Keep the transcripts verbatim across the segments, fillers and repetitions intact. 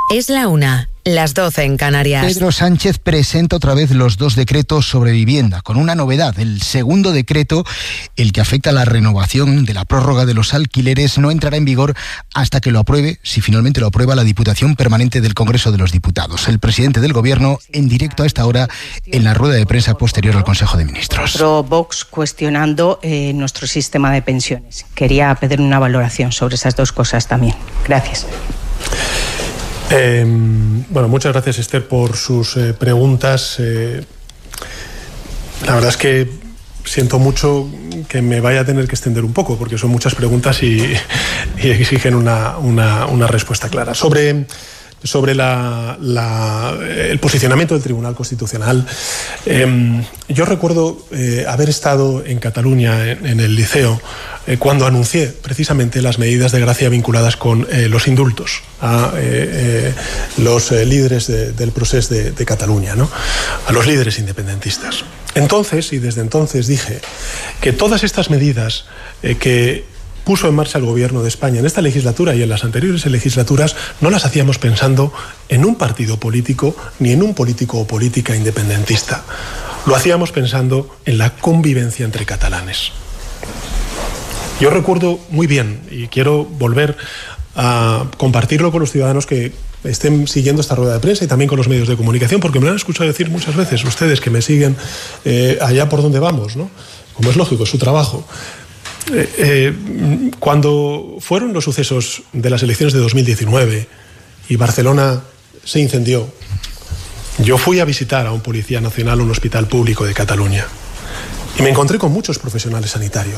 Es la una, las doce en Canarias. Pedro Sánchez presenta otra vez los dos decretos sobre vivienda, con una novedad. El segundo decreto, el que afecta a la renovación de la prórroga de los alquileres, no entrará en vigor hasta que lo apruebe, si finalmente lo aprueba la Diputación Permanente del Congreso de los Diputados. El presidente del Gobierno, en directo a esta hora, en la rueda de prensa posterior al Consejo de Ministros. Otro Vox cuestionando eh, nuestro sistema de pensiones. Quería pedir una valoración sobre esas dos cosas también. Gracias. Eh, bueno, muchas gracias, Esther, por sus eh, preguntas. Eh, la verdad es que siento mucho que me vaya a tener que extender un poco, porque son muchas preguntas y, y exigen una, una, una respuesta clara. Sobre, sobre la, la, el posicionamiento del Tribunal Constitucional, eh, yo recuerdo eh, haber estado en Cataluña, en, en el Liceo, eh, cuando anuncié precisamente las medidas de gracia vinculadas con eh, los indultos a eh, eh, los eh, líderes de, del procés de, de Cataluña, ¿no? A los líderes independentistas. Entonces, y desde entonces, dije que todas estas medidas eh, que puso en marcha el Gobierno de España en esta legislatura y en las anteriores legislaturas, no las hacíamos pensando en un partido político ni en un político o política independentista. Lo hacíamos pensando en la convivencia entre catalanes. Yo recuerdo muy bien, y quiero volver a compartirlo con los ciudadanos que estén siguiendo esta rueda de prensa y también con los medios de comunicación, porque me lo han escuchado decir muchas veces ustedes que me siguen eh, allá por donde vamos, ¿no? Como es lógico, es su trabajo. Eh, eh, cuando fueron los sucesos de las elecciones de dos mil diecinueve y Barcelona se incendió, yo fui a visitar a un policía nacional, un hospital público de Cataluña, y me encontré con muchos profesionales sanitarios,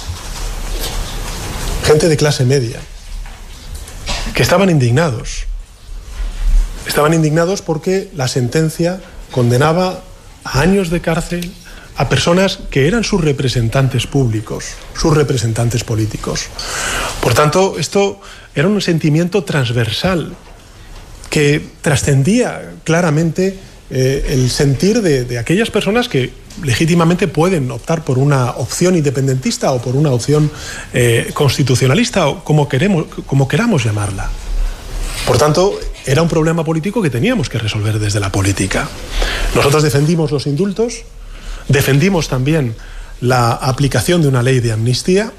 gente de clase media, que estaban indignados. Estaban indignados porque la sentencia condenaba a años de cárcel a personas que eran sus representantes públicos, sus representantes políticos. Por tanto, esto era un sentimiento transversal que trascendía claramente eh, el sentir de, de aquellas personas que legítimamente pueden optar por una opción independentista o por una opción eh, constitucionalista o como, queremos, como queramos llamarla. Por tanto, era un problema político que teníamos que resolver desde la política. Nosotros defendimos los indultos, defendimos también la aplicación de una ley de amnistía.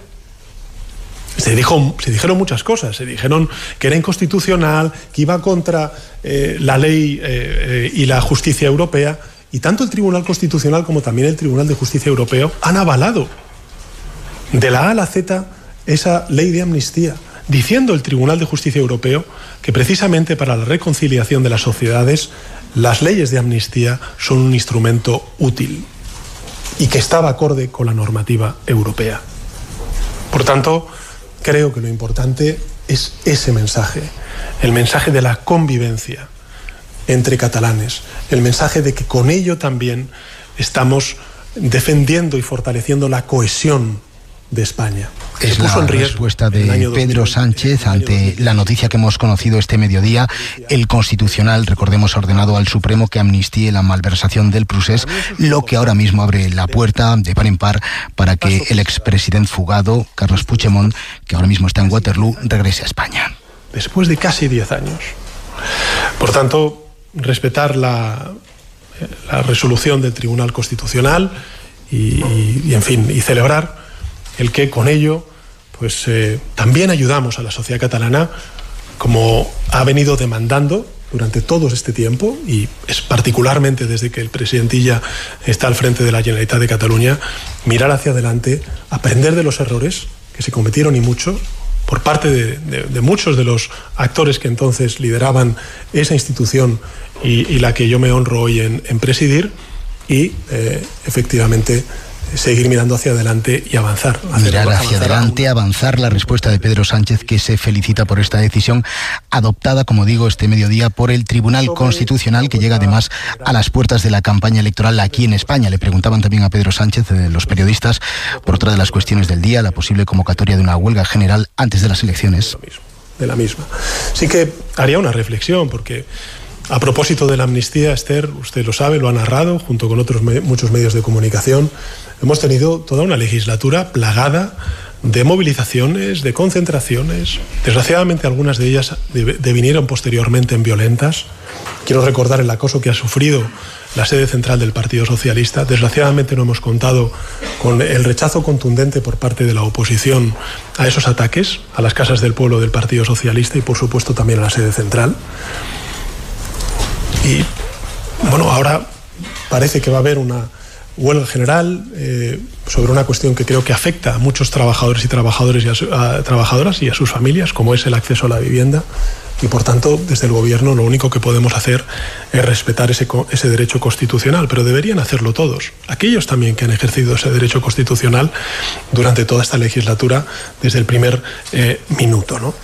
Se, dijo, se dijeron muchas cosas, se dijeron que era inconstitucional, que iba contra eh, la ley eh, eh, y la justicia europea, y tanto el Tribunal Constitucional como también el Tribunal de Justicia Europeo han avalado de la A a la Z esa ley de amnistía, diciendo el Tribunal de Justicia Europeo que precisamente para la reconciliación de las sociedades las leyes de amnistía son un instrumento útil y que estaba acorde con la normativa europea. Por tanto, creo que lo importante es ese mensaje, el mensaje de la convivencia entre catalanes, el mensaje de que con ello también estamos defendiendo y fortaleciendo la cohesión de España. Es la respuesta de Pedro Sánchez ante la noticia que hemos conocido este mediodía. El Constitucional, recordemos, ha ordenado al Supremo que amnistíe la malversación del procés, lo que ahora mismo abre la puerta de par en par para que el expresidente fugado, Carles Puigdemont, que ahora mismo está en Waterloo, regrese a España. Después de casi diez años. Por tanto, respetar la, la resolución del Tribunal Constitucional y, y, y, en fin, y celebrar el que con ello pues eh, también ayudamos a la sociedad catalana, como ha venido demandando durante todo este tiempo, y es particularmente desde que el presidentilla está al frente de la Generalitat de Cataluña, mirar hacia adelante, aprender de los errores que se cometieron y mucho por parte de, de, de muchos de los actores que entonces lideraban esa institución y, y la que yo me honro hoy en, en presidir, y eh, efectivamente seguir mirando hacia adelante y avanzar. Mirar hacia adelante, avanzar. La respuesta de Pedro Sánchez, que se felicita por esta decisión adoptada, como digo, este mediodía por el Tribunal Constitucional, que llega además a las puertas de la campaña electoral aquí en España. Le preguntaban también a Pedro Sánchez, eh, los periodistas, por otra de las cuestiones del día, la posible convocatoria de una huelga general antes de las elecciones. De la misma. Sí que haría una reflexión, porque a propósito de la amnistía, Esther, usted lo sabe, lo ha narrado, junto con otros me- muchos medios de comunicación, hemos tenido toda una legislatura plagada de movilizaciones, de concentraciones. Desgraciadamente algunas de ellas devinieron posteriormente en violentas. Quiero recordar el acoso que ha sufrido la sede central del Partido Socialista. Desgraciadamente no hemos contado con el rechazo contundente por parte de la oposición a esos ataques, a las casas del pueblo del Partido Socialista y por supuesto también a la sede central. Y bueno, ahora parece que va a haber una huelga general eh, sobre una cuestión que creo que afecta a muchos trabajadores y trabajadores y a, su, a trabajadoras y a sus familias, como es el acceso a la vivienda. Y por tanto, desde el Gobierno lo único que podemos hacer es respetar ese, ese derecho constitucional, pero deberían hacerlo todos. Aquellos también que han ejercido ese derecho constitucional durante toda esta legislatura, desde el primer eh, minuto, ¿no?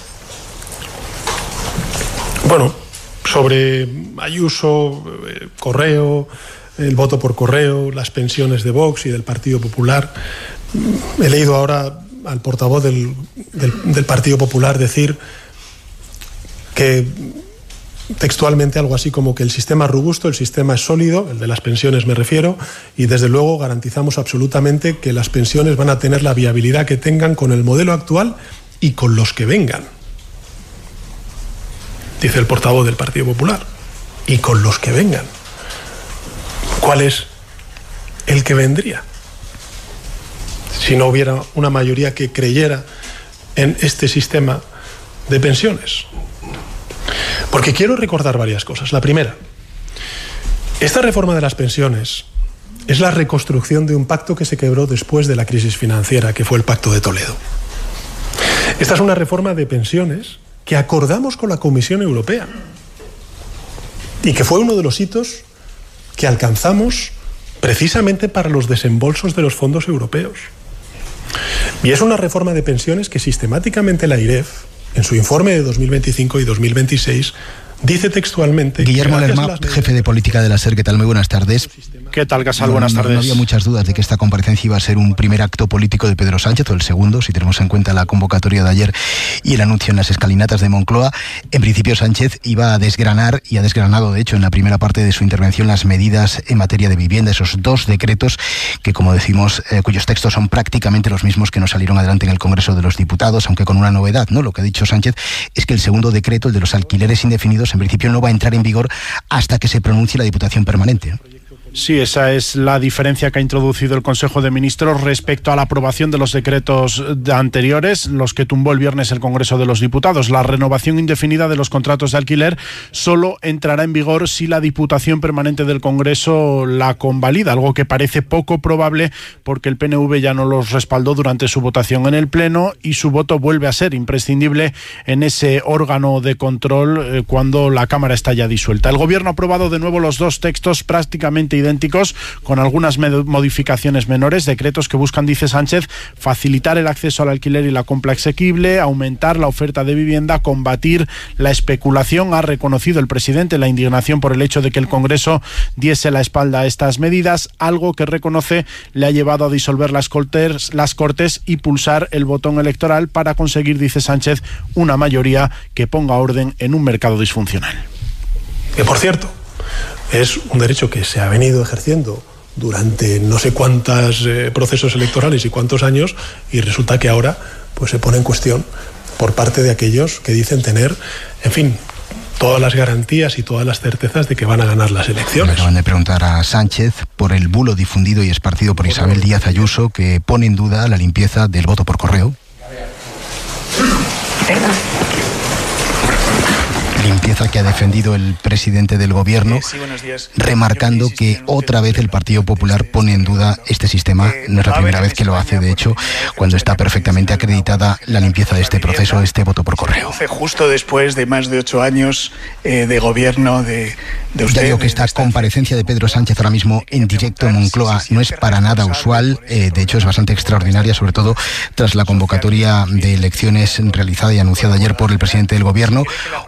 Bueno, sobre Ayuso, eh, Correo, el voto por correo, las pensiones de Vox y del Partido Popular. He leído ahora al portavoz del, del, del Partido Popular decir que textualmente algo así como que el sistema es robusto, el sistema es sólido, el de las pensiones me refiero, y desde luego garantizamos absolutamente que las pensiones van a tener la viabilidad que tengan con el modelo actual y con los que vengan. Dice el portavoz del Partido Popular. Y con los que vengan. ¿Cuál es el que vendría? Si no hubiera una mayoría que creyera en este sistema de pensiones. Porque quiero recordar varias cosas. La primera, esta reforma de las pensiones es la reconstrucción de un pacto que se quebró después de la crisis financiera, que fue el Pacto de Toledo. Esta es una reforma de pensiones que acordamos con la Comisión Europea y que fue uno de los hitos que alcanzamos precisamente para los desembolsos de los fondos europeos. Y es una reforma de pensiones que sistemáticamente la I R E F, en su informe de dos mil veinticinco y dos mil veitiseiis, dice textualmente... Guillermo Lerma, jefe de política de la SER, ¿qué tal? Muy buenas tardes. ¿Qué tal, Casal? No, buenas no, tardes. No había muchas dudas de que esta comparecencia iba a ser un primer acto político de Pedro Sánchez, o el segundo, si tenemos en cuenta la convocatoria de ayer y el anuncio en las escalinatas de Moncloa. En principio, Sánchez iba a desgranar, y ha desgranado, de hecho, en la primera parte de su intervención, las medidas en materia de vivienda, esos dos decretos que, como decimos, eh, cuyos textos son prácticamente los mismos que nos salieron adelante en el Congreso de los Diputados, aunque con una novedad, ¿no? Lo que ha dicho Sánchez es que el segundo decreto, el de los alquileres indefinidos, en principio no va a entrar en vigor hasta que se pronuncie la Diputación Permanente. Sí, esa es la diferencia que ha introducido el Consejo de Ministros respecto a la aprobación de los decretos anteriores, los que tumbó el viernes el Congreso de los Diputados. La renovación indefinida de los contratos de alquiler solo entrará en vigor si la Diputación Permanente del Congreso la convalida, algo que parece poco probable porque el P N V ya no los respaldó durante su votación en el Pleno y su voto vuelve a ser imprescindible en ese órgano de control eh, cuando la Cámara está ya disuelta. El Gobierno ha aprobado de nuevo los dos textos prácticamente idénticos, con algunas modificaciones menores, decretos que buscan, dice Sánchez, facilitar el acceso al alquiler y la compra asequible, aumentar la oferta de vivienda, combatir la especulación. Ha reconocido el presidente la indignación por el hecho de que el Congreso diese la espalda a estas medidas, algo que reconoce le ha llevado a disolver las cortes, las cortes y pulsar el botón electoral para conseguir, dice Sánchez, una mayoría que ponga orden en un mercado disfuncional. Que, por cierto, es un derecho que se ha venido ejerciendo durante no sé cuántos eh, procesos electorales y cuántos años, y resulta que ahora pues se pone en cuestión por parte de aquellos que dicen tener, en fin, todas las garantías y todas las certezas de que van a ganar las elecciones. Me acaban de preguntar a Sánchez por el bulo difundido y esparcido por Isabel Díaz Ayuso, que pone en duda la limpieza del voto por correo. Perdón. Limpieza que ha defendido el presidente del Gobierno, Eh, sí, buenos días. remarcando que otra vez el Partido Popular pone en duda este sistema. No es la primera vez que lo hace, de hecho, cuando está perfectamente acreditada la limpieza de este proceso, este voto por correo. Justo después de más de ocho años eh, de gobierno de, de usted. Ya digo que esta comparecencia de Pedro Sánchez ahora mismo en directo en Moncloa no es para nada usual, eh, de hecho es bastante extraordinaria, sobre todo tras la convocatoria de elecciones realizada y anunciada ayer por el presidente del Gobierno, una comparecencia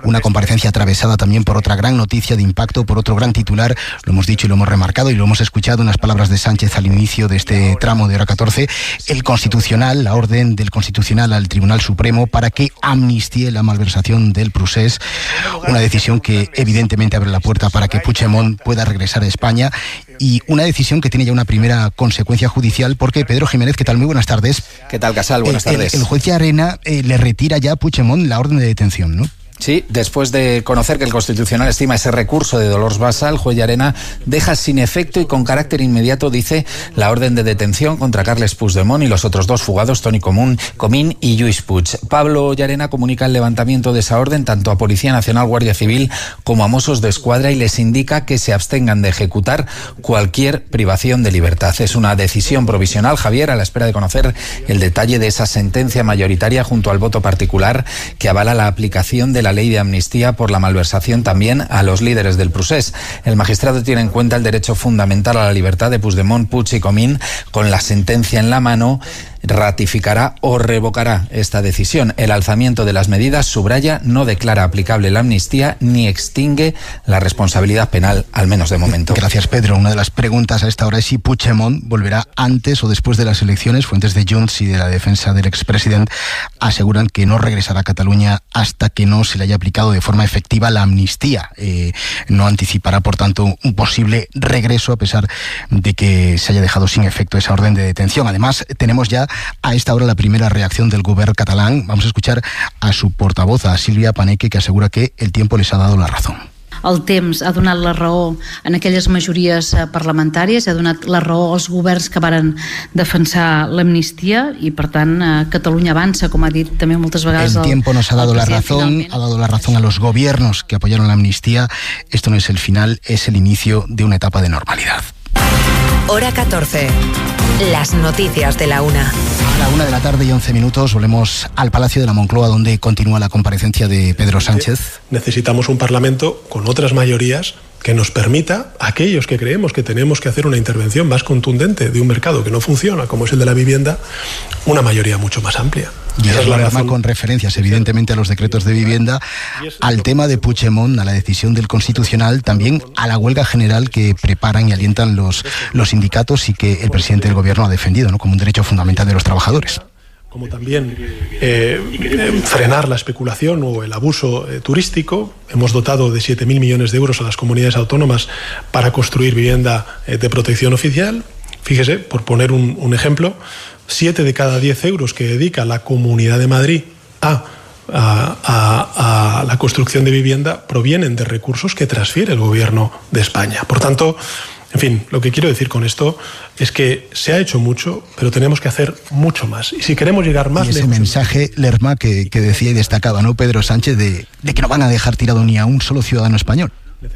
comparecencia atravesada también por otra gran noticia de impacto, por otro gran titular, lo hemos dicho y lo hemos remarcado y lo hemos escuchado en las palabras de Sánchez al inicio de este tramo de hora catorce, el Constitucional, la orden del Constitucional al Tribunal Supremo para que amnistíe la malversación del Prusés, una decisión que evidentemente abre la puerta para que Puigdemont pueda regresar a España y una decisión que tiene ya una primera consecuencia judicial porque Pedro Jiménez, ¿qué tal? Muy buenas tardes. ¿Qué tal, Casal? Buenas el, tardes. El, el juez Llarena eh, le retira ya a Puigdemont la orden de detención, ¿no? Sí, después de conocer que el Constitucional estima ese recurso de Dolors Bassa, el juez Llarena deja sin efecto y con carácter inmediato, dice, la orden de detención contra Carles Puigdemont y los otros dos fugados, Toni Común, Comín y Lluís Puig. Pablo Llarena comunica el levantamiento de esa orden tanto a Policía Nacional, Guardia Civil como a Mossos de Escuadra y les indica que se abstengan de ejecutar cualquier privación de libertad. Es una decisión provisional, Javier, a la espera de conocer el detalle de esa sentencia mayoritaria junto al voto particular que avala la aplicación de la ley de amnistía por la malversación también a los líderes del Prusés. El magistrado tiene en cuenta el derecho fundamental a la libertad de Puigdemont, Puig y Comín. Con la sentencia en la mano, ratificará o revocará esta decisión. El alzamiento de las medidas, subraya, no declara aplicable la amnistía ni extingue la responsabilidad penal, al menos de momento. Gracias, Pedro. Una de las preguntas a esta hora es si Puigdemont volverá antes o después de las elecciones. Fuentes de Junts y de la defensa del expresidente aseguran que no regresará a Cataluña hasta que no se le haya aplicado de forma efectiva la amnistía. Eh, no anticipará, por tanto, un posible regreso a pesar de que se haya dejado sin efecto esa orden de detención. Además, tenemos ya a esta hora la primera reacción del govern catalán. Vamos a escuchar a su portavoz, a Sílvia Paneque, que asegura que el tiempo les ha dado la razón. El temps ha donat la raó en aquelles majories parlamentàries, ha donat la raó als governs que varen defensar l'amnistia i, per tant, Catalunya avança, com ha dit també moltes vegades el tiempo nos ha dado la razón, ha dado la razón a los gobiernos que apoyaron la amnistía. Esto no es el final, es el inicio de una etapa de normalidad. Hora catorce. Las noticias de la una. A la una de la tarde y once minutos volvemos al Palacio de la Moncloa, donde continúa la comparecencia de Pedro Sánchez. Necesitamos un Parlamento con otras mayorías que nos permita, a aquellos que creemos que tenemos que hacer una intervención más contundente de un mercado que no funciona, como es el de la vivienda, una mayoría mucho más amplia. Y esa es la razón, con referencias evidentemente a los decretos de vivienda, al tema de Puigdemont, a la decisión del Constitucional, también a la huelga general que preparan y alientan los, los sindicatos y que el presidente del gobierno ha defendido, ¿no?, como un derecho fundamental de los trabajadores. Como también eh, frenar la especulación o el abuso eh, turístico. Hemos dotado de siete mil millones de euros a las comunidades autónomas para construir vivienda eh, de protección oficial. Fíjese, por poner un, un ejemplo, siete de cada diez euros que dedica la Comunidad de Madrid a, a, a, a la construcción de vivienda provienen de recursos que transfiere el Gobierno de España. Por tanto, en fin, lo que quiero decir con esto es que se ha hecho mucho, pero tenemos que hacer mucho más. Y si queremos llegar más y ese lejos... mensaje, Lerma, que, que decía y destacaba, ¿no?, Pedro Sánchez, de, de que no van a dejar tirado ni a un solo ciudadano español.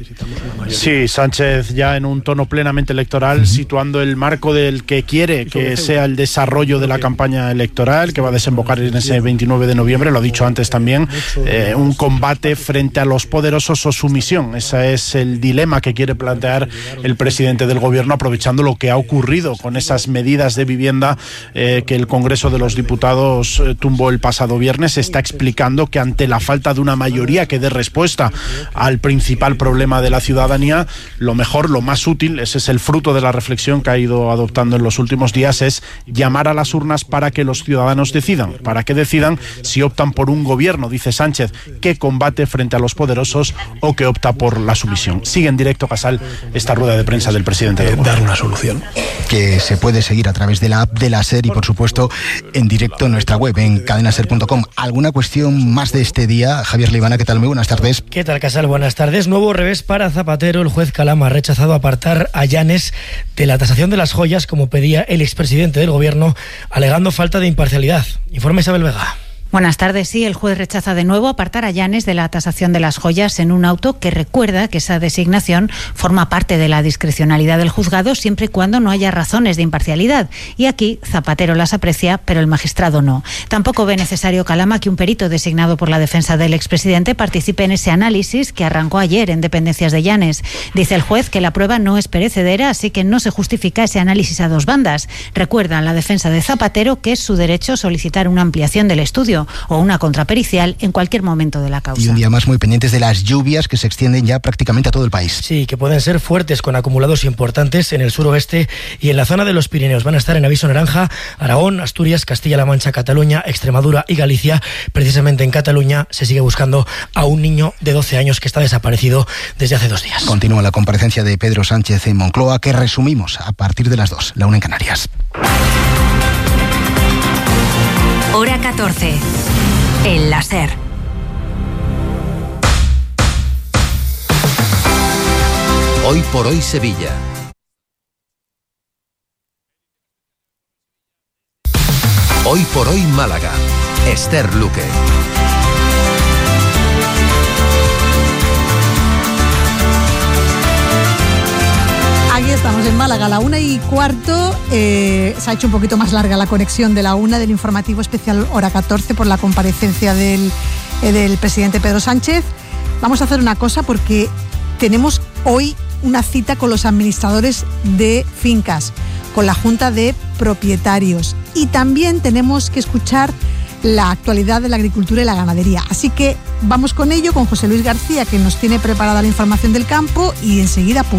Sí, Sánchez ya en un tono plenamente electoral, uh-huh. situando el marco del que quiere que sea el desarrollo de la campaña electoral, que va a desembocar en ese veintinueve de noviembre, lo ha dicho antes también, eh, un combate frente a los poderosos o sumisión. Ese es el dilema que quiere plantear el presidente del gobierno, aprovechando lo que ha ocurrido con esas medidas de vivienda eh, que el Congreso de los Diputados eh, tumbó el pasado viernes. Está explicando que ante la falta de una mayoría que dé respuesta al principal problema problema de la ciudadanía, lo mejor, lo más útil, ese es el fruto de la reflexión que ha ido adoptando en los últimos días, es llamar a las urnas para que los ciudadanos decidan, para que decidan si optan por un gobierno, dice Sánchez, que combate frente a los poderosos o que opta por la sumisión. Sigue en directo, Casal, esta rueda de prensa del presidente del gobierno. Dar una solución. Que se puede seguir a través de la app de la SER y, por supuesto, en directo en nuestra web, en cadena ser punto com. ¿Alguna cuestión más de este día? Javier Libana, ¿qué tal? Muy buenas tardes. ¿Qué tal, Casal? Buenas tardes. Nuevo revés para Zapatero. El juez Calama ha rechazado apartar a Llanes de la tasación de las joyas, como pedía el expresidente del gobierno, alegando falta de imparcialidad. Informe Isabel Vega. Buenas tardes. Sí, el juez rechaza de nuevo apartar a Llanes de la tasación de las joyas en un auto que recuerda que esa designación forma parte de la discrecionalidad del juzgado siempre y cuando no haya razones de imparcialidad. Y aquí Zapatero las aprecia, pero el magistrado no. Tampoco ve necesario Calama que un perito designado por la defensa del expresidente participe en ese análisis que arrancó ayer en dependencias de Llanes. Dice el juez que la prueba no es perecedera, así que no se justifica ese análisis a dos bandas. Recuerda la defensa de Zapatero que es su derecho solicitar una ampliación del estudio. perito o una contrapericial en cualquier momento de la causa. Y un día más muy pendientes de las lluvias que se extienden ya prácticamente a todo el país. Sí, que pueden ser fuertes con acumulados importantes en el suroeste y en la zona de los Pirineos. Van a estar en aviso naranja Aragón, Asturias, Castilla-La Mancha, Cataluña, Extremadura y Galicia. Precisamente en Cataluña se sigue buscando a un niño de doce años que está desaparecido desde hace dos días. Continúa la comparecencia de Pedro Sánchez en Moncloa, que resumimos a partir de las dos, la una en Canarias. Hora catorce. El láser. Hoy por hoy Sevilla. Hoy por hoy Málaga. Esther Luque. Aquí estamos en Málaga, a la una y cuarto. Eh, se ha hecho un poquito más larga la conexión de la una del informativo especial Hora catorce por la comparecencia del, eh, del presidente Pedro Sánchez. Vamos a hacer una cosa porque tenemos hoy una cita con los administradores de fincas, con la Junta de Propietarios, y también tenemos que escuchar la actualidad de la agricultura y la ganadería. Así que vamos con ello, con José Luis García, que nos tiene preparada la información del campo, y enseguida Publi.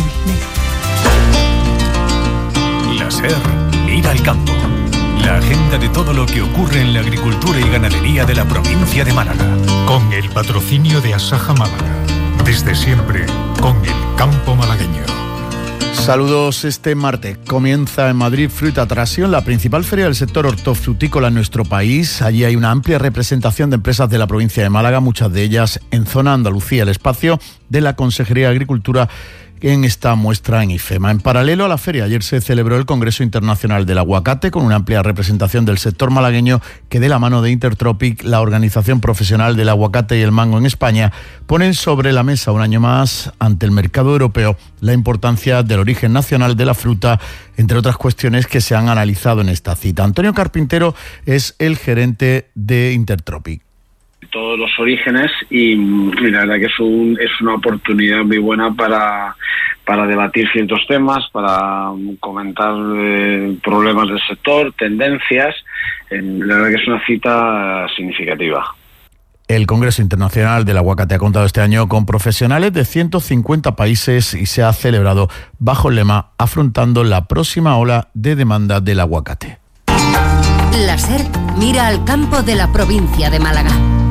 La SER mira al campo. La agenda de todo lo que ocurre en la agricultura y ganadería de la provincia de Málaga. Con el patrocinio de Asaja Málaga. Desde siempre, con el campo malagueño. Saludos. Este martes comienza en Madrid Fruta Trasión, la principal feria del sector hortofrutícola en nuestro país. Allí hay una amplia representación de empresas de la provincia de Málaga, muchas de ellas en zona Andalucía. El espacio de la Consejería de Agricultura en esta muestra en IFEMA. En paralelo a la feria, ayer se celebró el Congreso Internacional del Aguacate con una amplia representación del sector malagueño que, de la mano de Intertropic, la organización profesional del aguacate y el mango en España, ponen sobre la mesa un año más ante el mercado europeo la importancia del origen nacional de la fruta, entre otras cuestiones que se han analizado en esta cita. Antonio Carpintero es el gerente de Intertropic. Todos los orígenes, y, y la verdad que es, un, es una oportunidad muy buena para, para debatir ciertos temas, para comentar eh, problemas del sector, tendencias. Eh, la verdad que es una cita significativa. El Congreso Internacional del Aguacate ha contado este año con profesionales de ciento cincuenta países y se ha celebrado bajo el lema Afrontando la próxima ola de demanda del aguacate. La SER mira al campo de la provincia de Málaga.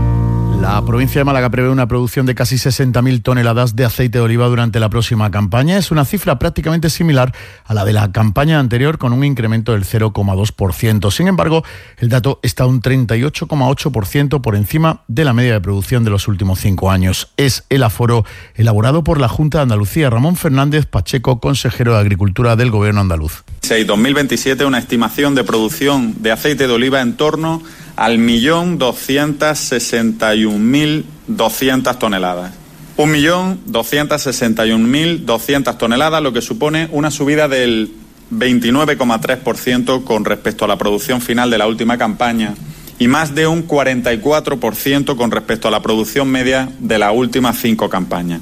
La provincia de Málaga prevé una producción de casi sesenta mil toneladas de aceite de oliva durante la próxima campaña. Es una cifra prácticamente similar a la de la campaña anterior, con un incremento del cero coma dos por ciento. Sin embargo, el dato está un treinta y ocho coma ocho por ciento por encima de la media de producción de los últimos cinco años. Es el aforo elaborado por la Junta de Andalucía. Ramón Fernández Pacheco, consejero de Agricultura del Gobierno andaluz. dos mil veintisiete, una estimación de producción de aceite de oliva en torno al millón doscientas sesenta y un mil doscientas toneladas. Un millón doscientas sesenta y un mil doscientas toneladas, lo que supone una subida del veintinueve coma tres por ciento con respecto a la producción final de la última campaña y más de un cuarenta y cuatro por ciento con respecto a la producción media de las últimas cinco campañas.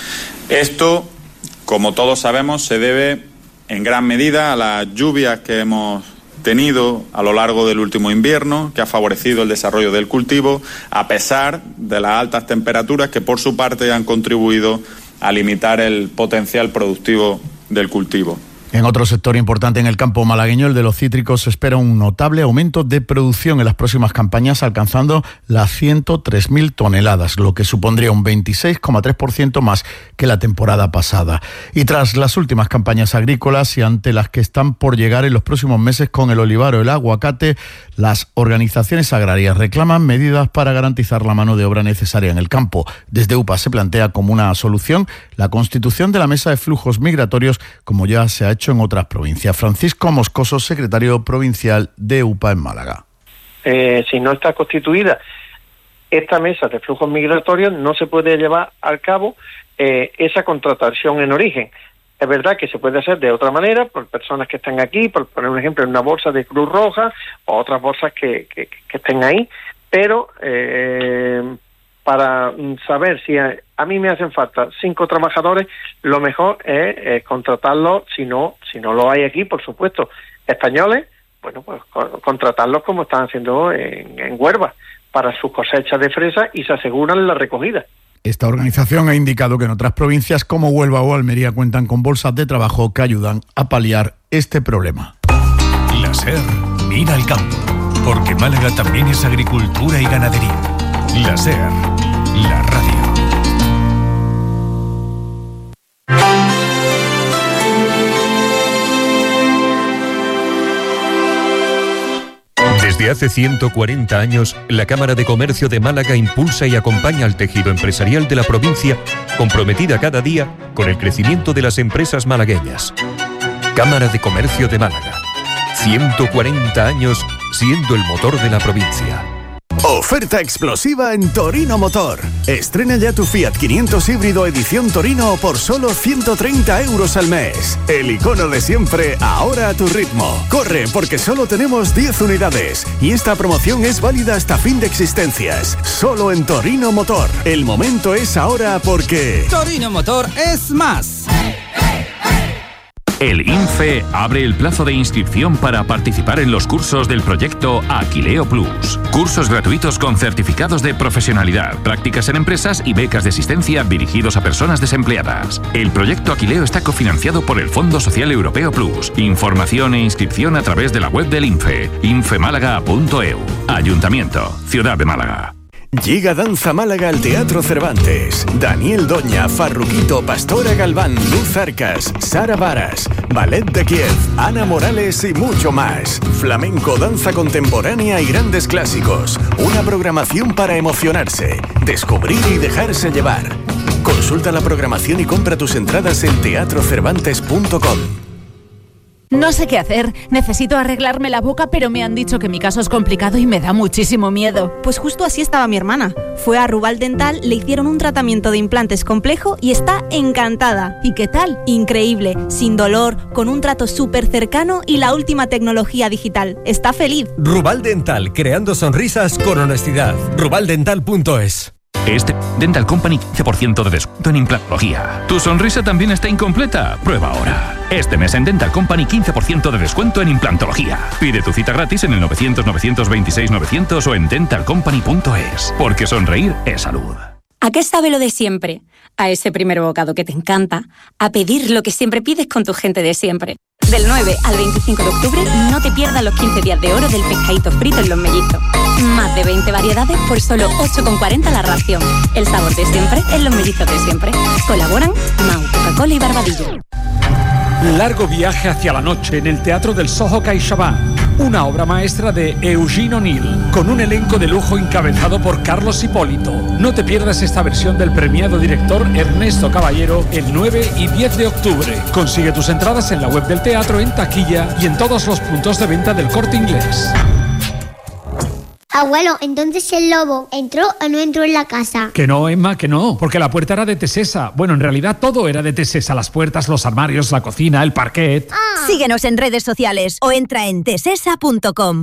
Esto, como todos sabemos, se debe en gran medida a las lluvias que hemos tenido a lo largo del último invierno, que ha favorecido el desarrollo del cultivo, a pesar de las altas temperaturas que por su parte han contribuido a limitar el potencial productivo del cultivo. En otro sector importante en el campo malagueño, el de los cítricos, se espera un notable aumento de producción en las próximas campañas, alcanzando las ciento tres mil toneladas, lo que supondría un veintiséis coma tres por ciento más que la temporada pasada. Y tras las últimas campañas agrícolas y ante las que están por llegar en los próximos meses con el olivar o el aguacate, las organizaciones agrarias reclaman medidas para garantizar la mano de obra necesaria en el campo. Desde UPA se plantea como una solución la constitución de la mesa de flujos migratorios, como ya se ha hecho en otras provincias. Francisco Moscoso, secretario provincial de UPA en Málaga. Eh, si no está constituida esta mesa de flujos migratorios, no se puede llevar a cabo eh, esa contratación en origen. Es verdad que se puede hacer de otra manera, por personas que están aquí, por poner un ejemplo, en una bolsa de Cruz Roja o otras bolsas que, que, que estén ahí, pero eh, para saber si a, a mí me hacen falta cinco trabajadores, lo mejor es, es contratarlos, si no, si no lo hay aquí, por supuesto, españoles, bueno, pues contratarlos como están haciendo en, en Huelva, para sus cosechas de fresa y se aseguran la recogida. Esta organización ha indicado que en otras provincias como Huelva o Almería cuentan con bolsas de trabajo que ayudan a paliar este problema. La SER mira al campo, porque Málaga también es agricultura y ganadería. La SER, la radio. Desde hace ciento cuarenta años, la Cámara de Comercio de Málaga impulsa y acompaña al tejido empresarial de la provincia, comprometida cada día con el crecimiento de las empresas malagueñas. Cámara de Comercio de Málaga. ciento cuarenta años siendo el motor de la provincia. Oferta explosiva en Torino Motor. Estrena ya tu Fiat quinientos híbrido edición Torino por solo ciento treinta euros al mes. El icono de siempre, ahora a tu ritmo. Corre, porque solo tenemos diez unidades y esta promoción es válida hasta fin de existencias. Solo en Torino Motor. El momento es ahora porque... Torino Motor es más. El INFE abre el plazo de inscripción para participar en los cursos del proyecto Aquileo Plus. Cursos gratuitos con certificados de profesionalidad, prácticas en empresas y becas de asistencia dirigidos a personas desempleadas. El proyecto Aquileo está cofinanciado por el Fondo Social Europeo Plus. Información e inscripción a través de la web del INFE, infemálaga punto e u. Ayuntamiento, Ciudad de Málaga. Llega Danza Málaga al Teatro Cervantes. Daniel Doña, Farruquito, Pastora Galván, Luz Arcas, Sara Varas, Ballet de Kiev, Ana Morales y mucho más. Flamenco, danza contemporánea y grandes clásicos. Una programación para emocionarse, descubrir y dejarse llevar. Consulta la programación y compra tus entradas en teatro cervantes punto com. No sé qué hacer, necesito arreglarme la boca, pero me han dicho que mi caso es complicado y me da muchísimo miedo. Pues justo así estaba mi hermana. Fue a Rubal Dental, le hicieron un tratamiento de implantes complejo y está encantada. ¿Y qué tal? Increíble, sin dolor, con un trato súper cercano y la última tecnología digital. Está feliz. Rubal Dental, creando sonrisas con honestidad. rubal dental punto es. Este Dental Company quince por ciento de descuento en implantología. ¿Tu sonrisa también está incompleta? Prueba ahora. Este mes en Dental Company quince por ciento de descuento en implantología. Pide tu cita gratis en el novecientos, novecientos veintiséis, novecientos o en dental company punto es. Porque sonreír es salud. ¿A qué sabe lo de siempre? A ese primer bocado que te encanta. A pedir lo que siempre pides con tu gente de siempre. Del nueve al veinticinco de octubre no te pierdas los quince días de oro del pescadito frito en Los Mellizos. Más de veinte variedades por solo ocho con cuarenta la ración. El sabor de siempre en Los Mellizos de siempre. Colaboran Mau, Coca-Cola y Barbadillo. Largo viaje hacia la noche en el Teatro del Soho CaixaBank. Una obra maestra de Eugene O'Neill, con un elenco de lujo encabezado por Carlos Hipólito. No te pierdas esta versión del premiado director Ernesto Caballero el nueve y diez de octubre. Consigue tus entradas en la web del teatro, en taquilla y en todos los puntos de venta del Corte Inglés. Abuelo, entonces el lobo ¿entró o no entró en la casa? Que no, Emma, que no, porque la puerta era de Tesesa. Bueno, en realidad todo era de Tesesa, las puertas, los armarios, la cocina, el parquet. Ah. Síguenos en redes sociales o entra en tesesa punto com.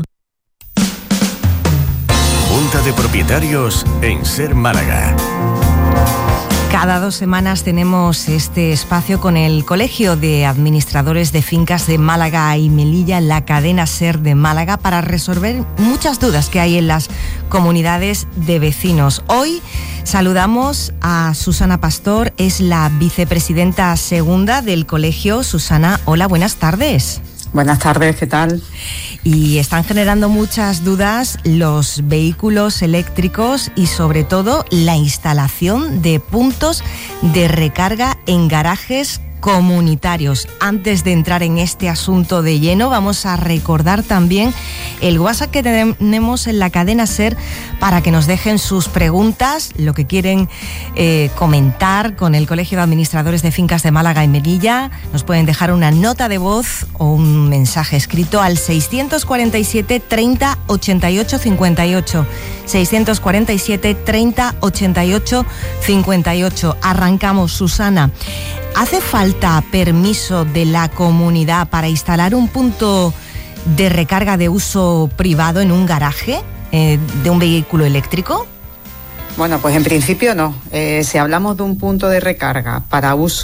Junta de Propietarios en SER Málaga. Cada dos semanas tenemos este espacio con el Colegio de Administradores de Fincas de Málaga y Melilla, en la cadena SER de Málaga, para resolver muchas dudas que hay en las comunidades de vecinos. Hoy saludamos a Susana Pastor, es la vicepresidenta segunda del colegio. Susana, hola, buenas tardes. Buenas tardes, ¿qué tal? Y están generando muchas dudas los vehículos eléctricos y sobre todo la instalación de puntos de recarga en garajes comunitarios. Antes de entrar en este asunto de lleno, vamos a recordar también el WhatsApp que tenemos en la cadena SER para que nos dejen sus preguntas, lo que quieren eh, comentar con el Colegio de Administradores de Fincas de Málaga y Melilla. Nos pueden dejar una nota de voz o un mensaje escrito al seiscientos cuarenta y siete, treinta, ochenta y ocho, cincuenta y ocho. seiscientos cuarenta y siete, treinta, ochenta y ocho, cincuenta y ocho. Arrancamos, Susana. ¿Hace falta permiso de la comunidad para instalar un punto de recarga de uso privado en un garaje eh, de un vehículo eléctrico? Bueno, pues en principio no. Eh, si hablamos de un punto de recarga para uso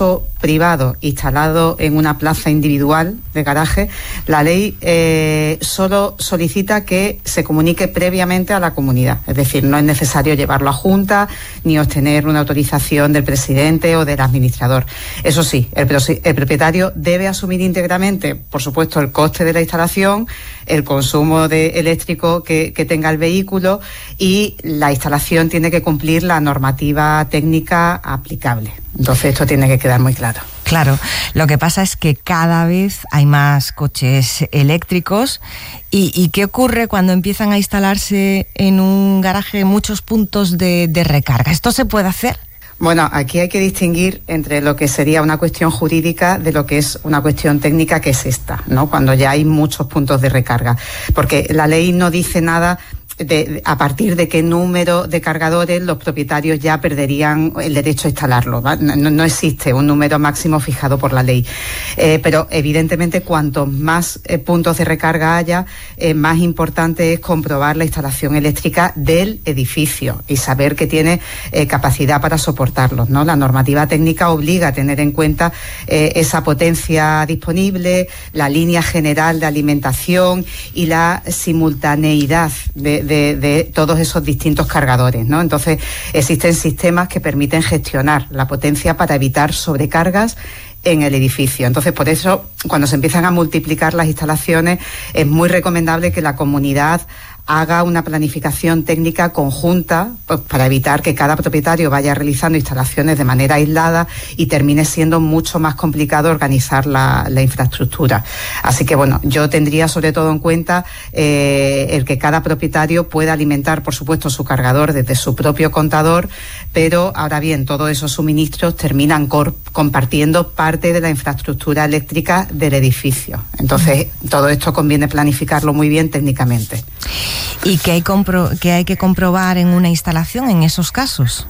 privado instalado en una plaza individual de garaje, la ley eh, solo solicita que se comunique previamente a la comunidad. Es decir, no es necesario llevarlo a junta ni obtener una autorización del presidente o del administrador. Eso sí, el, el propietario debe asumir íntegramente, por supuesto, el coste de la instalación, el consumo de eléctrico que, que tenga el vehículo, y la instalación tiene que cumplir la normativa técnica aplicable. Entonces esto tiene que quedar muy claro. Claro, lo que pasa es que cada vez hay más coches eléctricos. ¿Y, y qué ocurre cuando empiezan a instalarse en un garaje muchos puntos de, de recarga? ¿Esto se puede hacer? Bueno, aquí hay que distinguir entre lo que sería una cuestión jurídica de lo que es una cuestión técnica, que es esta, ¿no? Cuando ya hay muchos puntos de recarga. Porque la ley no dice nada de, de a partir de qué número de cargadores los propietarios ya perderían el derecho a instalarlo. No, no existe un número máximo fijado por la ley. Eh, pero evidentemente cuantos más eh, puntos de recarga haya, eh, más importante es comprobar la instalación eléctrica del edificio y saber que tiene eh, capacidad para soportarlos, ¿no? La normativa técnica obliga a tener en cuenta eh, esa potencia disponible, la línea general de alimentación y la simultaneidad de, de, de todos esos distintos cargadores, ¿no? Entonces existen sistemas que permiten gestionar la potencia para evitar sobrecargas en el edificio. Entonces, por eso, cuando se empiezan a multiplicar las instalaciones, es muy recomendable que la comunidad haga una planificación técnica conjunta, pues, para evitar que cada propietario vaya realizando instalaciones de manera aislada y termine siendo mucho más complicado organizar la, la infraestructura. Así que, bueno, yo tendría sobre todo en cuenta eh, el que cada propietario pueda alimentar, por supuesto, su cargador desde su propio contador, pero ahora bien, todos esos suministros terminan cor- compartiendo parte de la infraestructura eléctrica del edificio. Entonces, todo esto conviene planificarlo muy bien técnicamente. ¿Y qué hay, compro- qué hay que comprobar en una instalación en esos casos?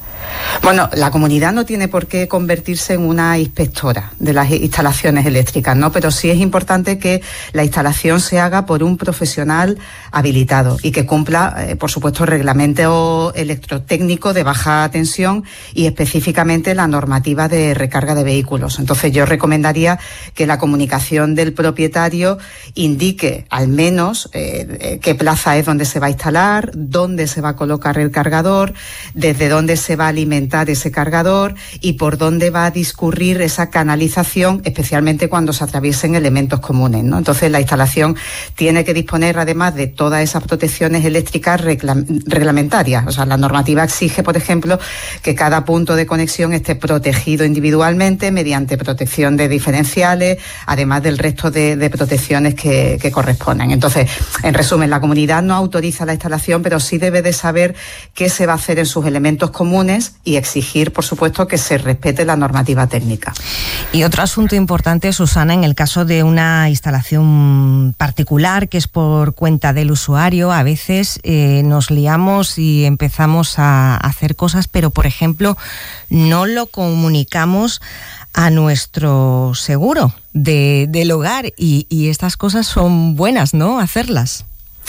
Bueno, la comunidad no tiene por qué convertirse en una inspectora de las instalaciones eléctricas, ¿no? Pero sí es importante que la instalación se haga por un profesional habilitado y que cumpla, eh, por supuesto, el reglamento electrotécnico de baja tensión y específicamente la normativa de recarga de vehículos. Entonces, yo recomendaría que la comunicación del propietario indique al menos eh, qué plaza es donde se va a instalar, dónde se va a colocar el cargador, desde dónde se va a alimentar ese cargador y por dónde va a discurrir esa canalización, especialmente cuando se atraviesen elementos comunes, ¿no? Entonces, la instalación tiene que disponer además de todas esas protecciones eléctricas regla- reglamentarias. O sea, la normativa exige, por ejemplo, que cada punto de conexión esté protegido individualmente mediante protección de diferenciales, además del resto de, de protecciones que, que corresponden. Entonces, en resumen, la comunidad no autoriza la instalación, pero sí debe de saber qué se va a hacer en sus elementos comunes y exigir, por supuesto, que se respete la normativa técnica. Y otro asunto importante, Susana, en el caso de una instalación particular que es por cuenta del usuario, a veces eh, nos liamos y empezamos a hacer cosas, pero, por ejemplo, no lo comunicamos a nuestro seguro de, del hogar y, y estas cosas son buenas, ¿no?, hacerlas.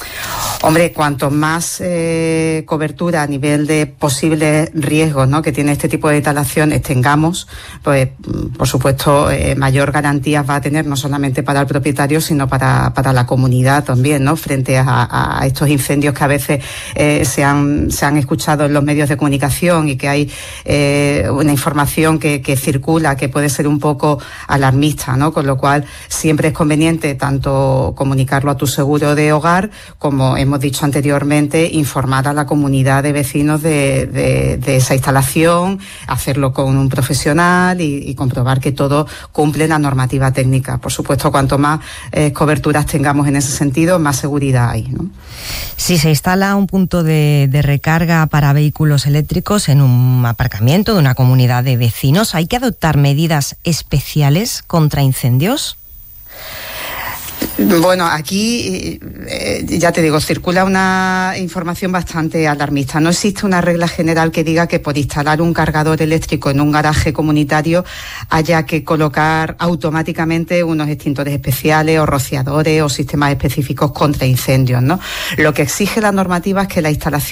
Hombre, cuanto más eh, cobertura a nivel de posibles riesgos, ¿no?, que tiene este tipo de instalaciones tengamos, pues por supuesto eh, mayor garantías va a tener no solamente para el propietario, sino para, para la comunidad también, ¿no?, frente a, a estos incendios que a veces eh, se han se han escuchado en los medios de comunicación y que hay eh, una información que, que circula que puede ser un poco alarmista, ¿no?, con lo cual siempre es conveniente tanto comunicarlo a tu seguro de hogar como hemos dicho anteriormente, informar a la comunidad de vecinos de, de, de esa instalación, hacerlo con un profesional y, y comprobar que todo cumple la normativa técnica. Por supuesto, cuanto más eh, coberturas tengamos en ese sentido, más seguridad hay, ¿no? Si se instala un punto de, de recarga para vehículos eléctricos en un aparcamiento de una comunidad de vecinos, ¿hay que adoptar medidas especiales contra incendios? Bueno, aquí, eh, ya te digo, circula una información bastante alarmista. No existe una regla general que diga que por instalar un cargador eléctrico en un garaje comunitario haya que colocar automáticamente unos extintores especiales o rociadores o sistemas específicos contra incendios, ¿no? Lo que exige la normativa es que la instalación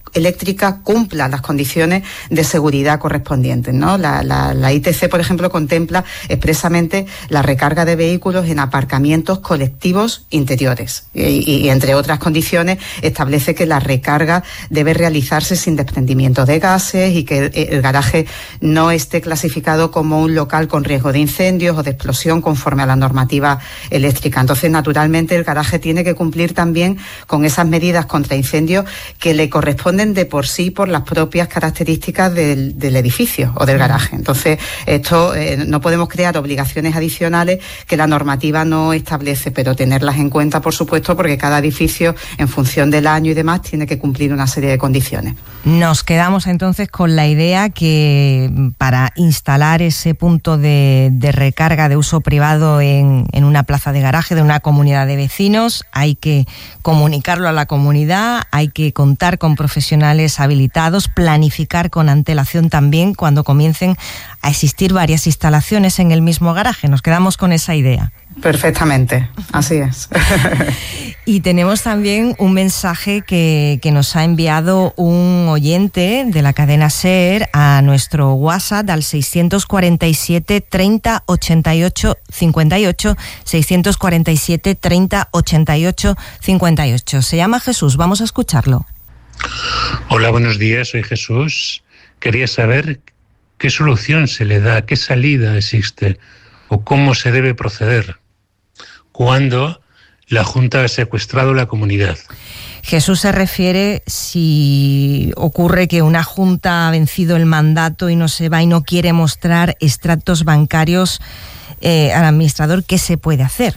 eléctrica cumpla las condiciones de seguridad correspondientes, ¿no? La, la, la I T C, por ejemplo, contempla expresamente la recarga de vehículos en aparcamientos colectivos interiores y, y, entre otras condiciones, establece que la recarga debe realizarse sin desprendimiento de gases y que el, el garaje no esté clasificado como un local con riesgo de incendios o de explosión conforme a la normativa eléctrica. Entonces, naturalmente, el garaje tiene que cumplir también con esas medidas contra incendios que le corresponden de por sí por las propias características del, del edificio o del garaje. Entonces, esto eh, no podemos crear obligaciones adicionales que la normativa no establece, pero tenerlas en cuenta, por supuesto, porque cada edificio, en función del año y demás, tiene que cumplir una serie de condiciones. Nos quedamos entonces con la idea que para instalar ese punto de, de recarga de uso privado en, en una plaza de garaje de una comunidad de vecinos, hay que comunicarlo a la comunidad, hay que contar con profesionales habilitados, planificar con antelación también cuando comiencen a existir varias instalaciones en el mismo garaje. Nos quedamos con esa idea. Perfectamente, así es. Y tenemos también un mensaje que, que nos ha enviado un oyente de la cadena SER a nuestro WhatsApp al seiscientos cuarenta y siete, treinta, ochenta y ocho, cincuenta y ocho, seiscientos cuarenta y siete, treinta, ochenta y ocho, cincuenta y ocho. Se llama Jesús, vamos a escucharlo. Hola, buenos días, soy Jesús. Quería saber qué solución se le da, qué salida existe o cómo se debe proceder cuando la Junta ha secuestrado la comunidad. Jesús se refiere si ocurre que una Junta ha vencido el mandato y no se va y no quiere mostrar extractos bancarios eh, al administrador, ¿qué se puede hacer?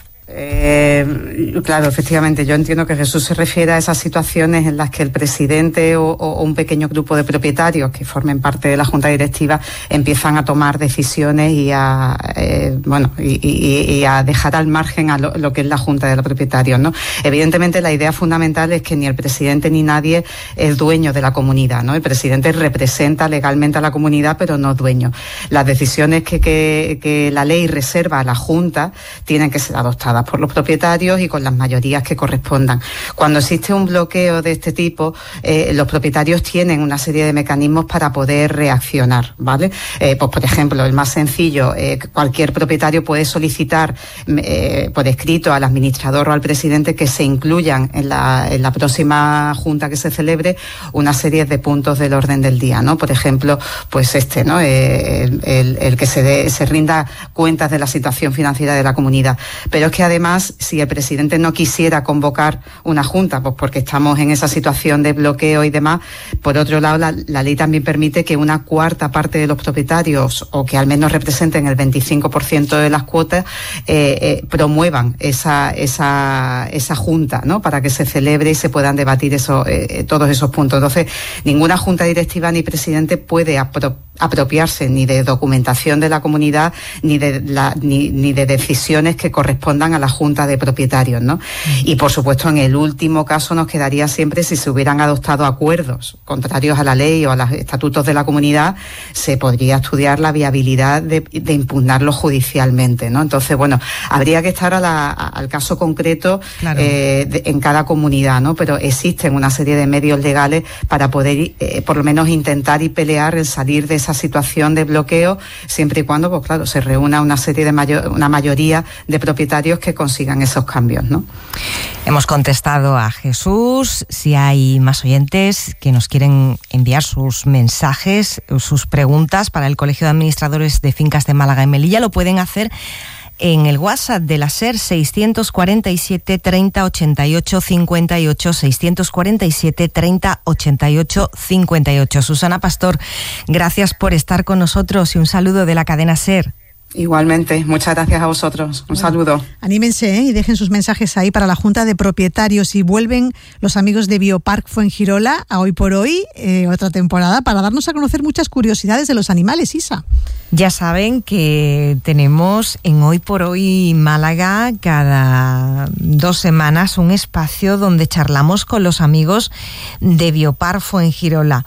Eh, claro, efectivamente, yo entiendo que Jesús se refiere a esas situaciones en las que el presidente o, o un pequeño grupo de propietarios que formen parte de la junta directiva empiezan a tomar decisiones y a eh, bueno y, y, y a dejar al margen a lo, lo que es la junta de los propietarios, ¿no? Evidentemente, la idea fundamental es que ni el presidente ni nadie es dueño de la comunidad, ¿no? El presidente representa legalmente a la comunidad, pero no es dueño. Las decisiones que, que, que la ley reserva a la junta tienen que ser adoptadas por los propietarios y con las mayorías que correspondan. Cuando existe un bloqueo de este tipo, eh, los propietarios tienen una serie de mecanismos para poder reaccionar, ¿vale? Eh, pues, por ejemplo, el más sencillo, eh, cualquier propietario puede solicitar eh, por escrito al administrador o al presidente que se incluyan en la, en la próxima junta que se celebre una serie de puntos del orden del día, ¿no? Por ejemplo, pues este, ¿no? Eh, el, el, el que se, de, se rinda cuentas de la situación financiera de la comunidad. Pero es que además, si el presidente no quisiera convocar una junta, pues porque estamos en esa situación de bloqueo y demás, por otro lado, la, la ley también permite que una cuarta parte de los propietarios, o que al menos representen el veinticinco por ciento de las cuotas, eh, eh, promuevan esa, esa, esa junta, ¿no? Para que se celebre y se puedan debatir eso, eh, todos esos puntos. Entonces, ninguna junta directiva ni presidente puede apro- apropiarse ni de documentación de la comunidad, ni de, la, ni, ni de decisiones que correspondan a la junta de propietarios, ¿no? Y por supuesto, en el último caso nos quedaría siempre, si se hubieran adoptado acuerdos contrarios a la ley o a los estatutos de la comunidad, se podría estudiar la viabilidad de, de impugnarlo judicialmente, ¿no? Entonces, bueno, habría que estar a la, a, al caso concreto, claro, eh, de, en cada comunidad, ¿no? Pero existen una serie de medios legales para poder, eh, por lo menos, intentar y pelear el salir de esa situación de bloqueo, siempre y cuando, pues claro, se reúna una serie de mayor, una mayoría de propietarios que consigan esos cambios, ¿no? Hemos contestado a Jesús. Si hay más oyentes que nos quieren enviar sus mensajes, sus preguntas para el Colegio de Administradores de Fincas de Málaga y Melilla, lo pueden hacer en el WhatsApp de la SER, seiscientos cuarenta y siete, treinta, ochenta y ocho, cincuenta y ocho, seiscientos cuarenta y siete, treinta, ochenta y ocho, cincuenta y ocho. Susana Pastor, gracias por estar con nosotros y un saludo de la cadena SER. Igualmente, muchas gracias a vosotros. Un saludo. Anímense, ¿eh? Y dejen sus mensajes ahí para la Junta de Propietarios. Y vuelven los amigos de Biopark Fuengirola a Hoy por Hoy, eh, otra temporada, para darnos a conocer muchas curiosidades de los animales, Isa. Ya saben que tenemos en Hoy por Hoy Málaga cada dos semanas un espacio donde charlamos con los amigos de Biopark Fuengirola.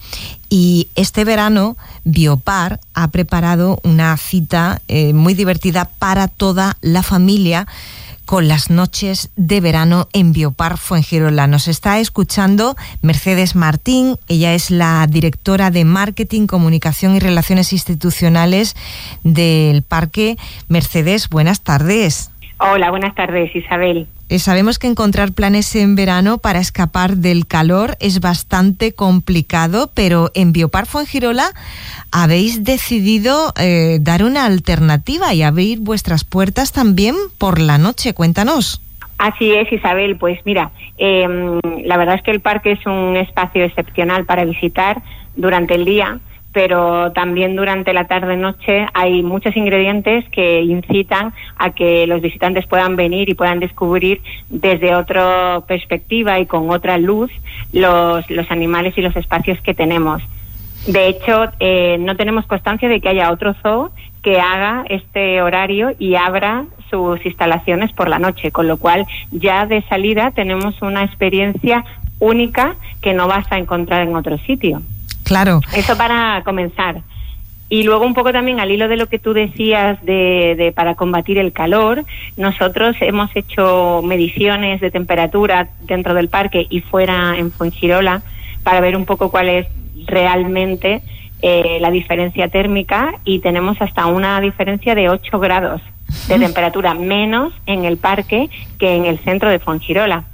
Y este verano Biopar ha preparado una cita eh, muy divertida para toda la familia con las noches de verano en Biopar Fuengirola. Nos está escuchando Mercedes Martín, ella es la directora de Marketing, Comunicación y Relaciones Institucionales del parque. Mercedes, buenas tardes. Hola, buenas tardes, Isabel. Eh, sabemos que encontrar planes en verano para escapar del calor es bastante complicado, pero en Biopar Fuengirola habéis decidido eh, dar una alternativa y abrir vuestras puertas también por la noche. Cuéntanos. Así es, Isabel. Pues mira, eh, la verdad es que el parque es un espacio excepcional para visitar durante el día, pero también durante la tarde-noche hay muchos ingredientes que incitan a que los visitantes puedan venir y puedan descubrir desde otra perspectiva y con otra luz los, los animales y los espacios que tenemos. De hecho, eh, no tenemos constancia de que haya otro zoo que haga este horario y abra sus instalaciones por la noche, con lo cual ya de salida tenemos una experiencia única que no vas a encontrar en otro sitio. Claro. Eso para comenzar. Y luego un poco también al hilo de lo que tú decías de, de para combatir el calor, nosotros hemos hecho mediciones de temperatura dentro del parque y fuera en Fuengirola para ver un poco cuál es realmente eh, la diferencia térmica, y tenemos hasta una diferencia de ocho grados de temperatura menos en el parque que en el centro de Fuengirola.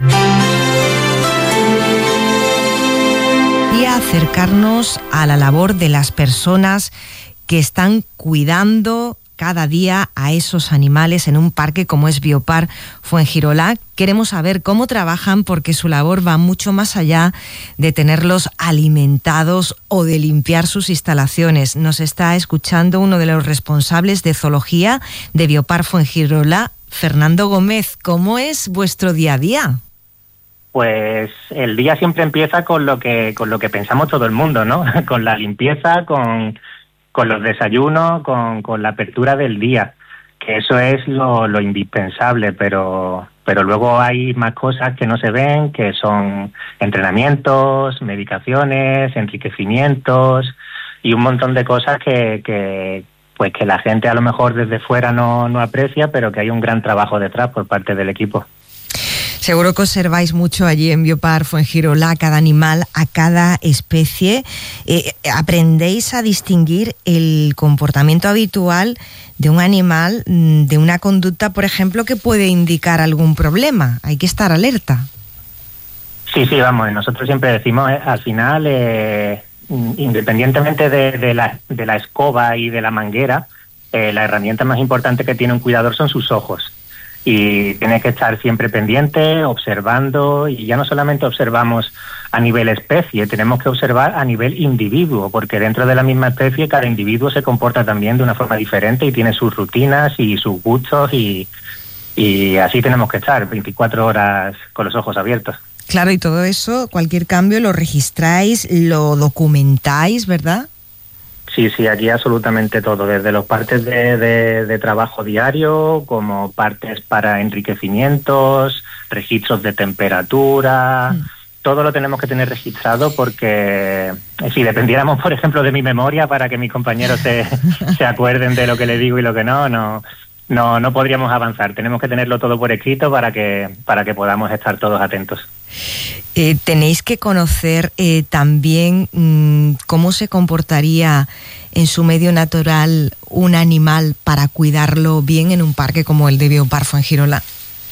Y acercarnos a la labor de las personas que están cuidando cada día a esos animales en un parque como es Biopar Fuengirola. Queremos saber cómo trabajan, porque su labor va mucho más allá de tenerlos alimentados o de limpiar sus instalaciones. Nos está escuchando uno de los responsables de zoología de Biopar Fuengirola, Fernando Gómez. ¿Cómo es vuestro día a día? Pues el día siempre empieza con lo que con lo que pensamos todo el mundo, ¿no? Con la limpieza, con, con los desayunos, con, con la apertura del día, que eso es lo, lo indispensable, pero pero luego hay más cosas que no se ven, que son entrenamientos, medicaciones, enriquecimientos y un montón de cosas que, que pues que la gente a lo mejor desde fuera no, no aprecia, pero que hay un gran trabajo detrás por parte del equipo. Seguro que observáis mucho allí en Biopar Fuengirola a cada animal, a cada especie. Eh, aprendéis a distinguir el comportamiento habitual de un animal de una conducta, por ejemplo, que puede indicar algún problema. Hay que estar alerta. Sí, sí, vamos, nosotros siempre decimos, eh, al final, eh, independientemente de, de, la, de la escoba y de la manguera, eh, la herramienta más importante que tiene un cuidador son sus ojos. Y tiene que estar siempre pendiente, observando, y ya no solamente observamos a nivel especie, tenemos que observar a nivel individuo, porque dentro de la misma especie cada individuo se comporta también de una forma diferente y tiene sus rutinas y sus gustos, y, y así tenemos que estar veinticuatro horas con los ojos abiertos. Claro, y todo eso, cualquier cambio lo registráis, lo documentáis, ¿verdad? Sí, sí, aquí absolutamente todo, desde los partes de, de, de trabajo diario, como partes para enriquecimientos, registros de temperatura, mm. todo lo tenemos que tener registrado, porque si dependiéramos, por ejemplo, de mi memoria para que mis compañeros se, se acuerden de lo que le digo y lo que no, no, no, no podríamos avanzar. Tenemos que tenerlo todo por escrito para que, para que podamos estar todos atentos. Eh, tenéis que conocer eh, también mmm, cómo se comportaría en su medio natural un animal para cuidarlo bien en un parque como el de Biopar Fuengirola.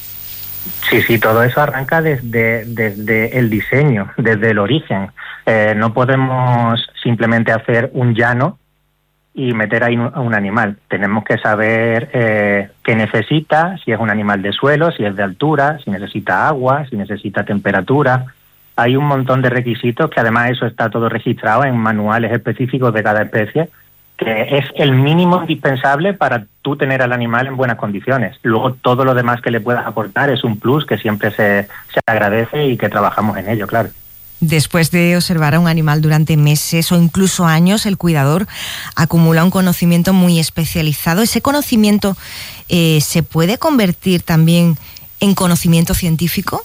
Sí, sí, todo eso arranca desde, desde el diseño, desde el origen. Eh, no podemos simplemente hacer un llano y meter ahí a un animal. Tenemos que saber eh, qué necesita, si es un animal de suelo, si es de altura, si necesita agua, si necesita temperatura. Hay un montón de requisitos que además eso está todo registrado en manuales específicos de cada especie, que es el mínimo indispensable para tú tener al animal en buenas condiciones. Luego todo lo demás que le puedas aportar es un plus que siempre se, se agradece y que trabajamos en ello, claro. Después de observar a un animal durante meses o incluso años, el cuidador acumula un conocimiento muy especializado. ¿Ese conocimiento eh, se puede convertir también en conocimiento científico?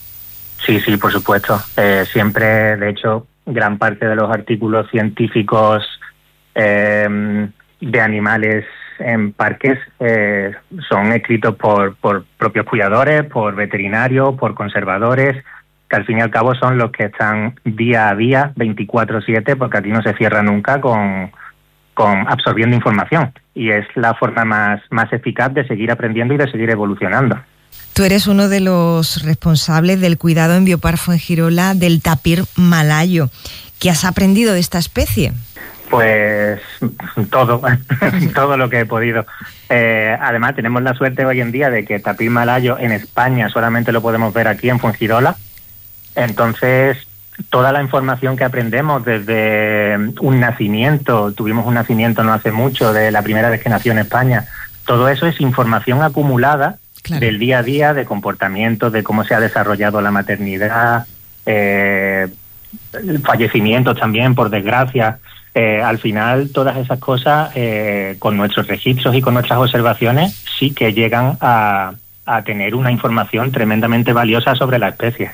Sí, sí, por supuesto. Eh, siempre, de hecho, gran parte de los artículos científicos eh, de animales en parques eh, son escritos por, por propios cuidadores, por veterinarios, por conservadores, que al fin y al cabo son los que están día a día, veinticuatro siete, porque aquí no se cierra nunca con, con absorbiendo información. Y es la forma más, más eficaz de seguir aprendiendo y de seguir evolucionando. Tú eres uno de los responsables del cuidado en Biopar Fuengirola del tapir malayo. ¿Qué has aprendido de esta especie? Pues todo, todo lo que he podido. Eh, además, tenemos la suerte hoy en día de que tapir malayo en España solamente lo podemos ver aquí en Fuengirola. Entonces, toda la información que aprendemos desde un nacimiento, tuvimos un nacimiento no hace mucho, de la primera vez que nació en España, todo eso es información acumulada, claro, del día a día, de comportamiento, de cómo se ha desarrollado la maternidad, eh, fallecimientos también, por desgracia. Eh, al final, todas esas cosas, eh, con nuestros registros y con nuestras observaciones, sí que llegan a, a tener una información tremendamente valiosa sobre la especie.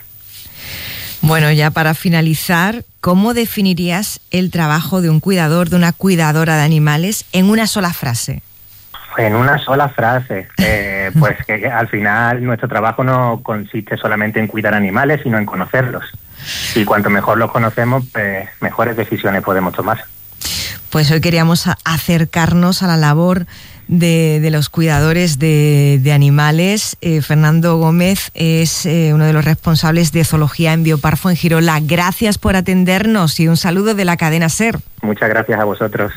Bueno, ya para finalizar, ¿cómo definirías el trabajo de un cuidador, de una cuidadora de animales, en una sola frase? En una sola frase, eh, pues que al final nuestro trabajo no consiste solamente en cuidar animales, sino en conocerlos. Y cuanto mejor los conocemos, pues mejores decisiones podemos tomar. Pues hoy queríamos acercarnos a la labor de, de los cuidadores de, de animales. Eh, Fernando Gómez es eh, uno de los responsables de zoología en Biopar Fuengirola. Gracias por atendernos y un saludo de la cadena SER. Muchas gracias a vosotros.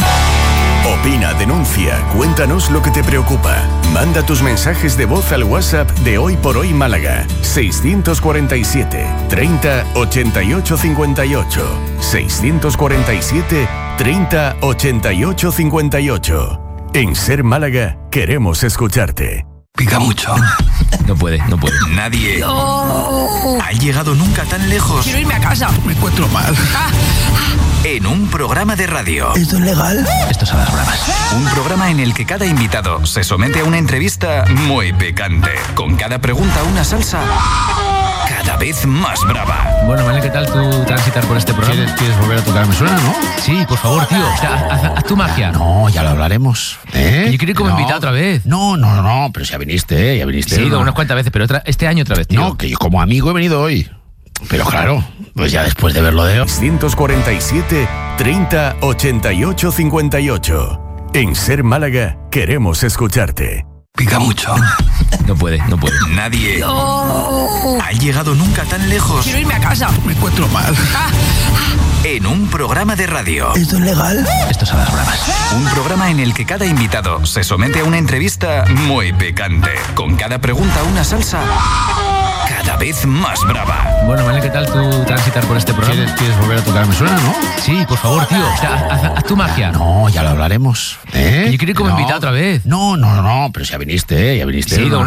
Opina, denuncia, cuéntanos lo que te preocupa. Manda tus mensajes de voz al WhatsApp de Hoy por Hoy Málaga. seiscientos cuarenta y siete, treinta, ochenta y ocho, cincuenta y ocho. seiscientos cuarenta y siete, treinta, ochenta y ocho, cincuenta y ocho. En SER Málaga queremos escucharte. Pica mucho. No puede, no puede. Nadie no. ha llegado nunca tan lejos. Quiero irme a casa. Me encuentro mal. Ah. En un programa de radio. ¿Esto es legal? Esto son las bromas. Un programa en el que cada invitado se somete a una entrevista muy picante. Con cada pregunta una salsa cada vez más brava. Bueno, vale, ¿qué tal tu transitar por este programa? ¿Quieres, ¿Quieres volver a tocar? ¿Me suena, no? Sí, por favor, tío. O sea, haz, haz tu magia. No, ya lo hablaremos. ¿Eh? Yo quiero ir como no. invitado otra vez. No, no, no, pero ya viniste, ¿eh? Ya viniste. Sí, ¿no? unas cuantas veces, pero otra, este año otra vez, tío. No, que yo como amigo he venido hoy. Pero claro, pues ya después de verlo de hoy. seiscientos cuarenta y siete, treinta, ochenta y ocho, cincuenta y ocho. En SER Málaga queremos escucharte. Pica mucho. No puede, no puede. Nadie no. ha llegado nunca tan lejos. Quiero irme a casa. Me encuentro mal. Ah. En un programa de radio. ¿Esto es legal? Esto son las bromas. Un programa en el que cada invitado se somete a una entrevista muy picante. Con cada pregunta una salsa cada vez más brava. Bueno, vale, ¿qué tal tu transitar por este programa? ¿Quieres, ¿Quieres volver a tocar? ¿Me suena, no? Sí, por favor, tío. O sea, haz, haz tu magia. No, ya lo hablaremos. ¿Eh? Yo quiero ir como no. invitado otra vez. No, no, no, pero ya viniste, ¿eh? Ya viniste. Sí, ¿no?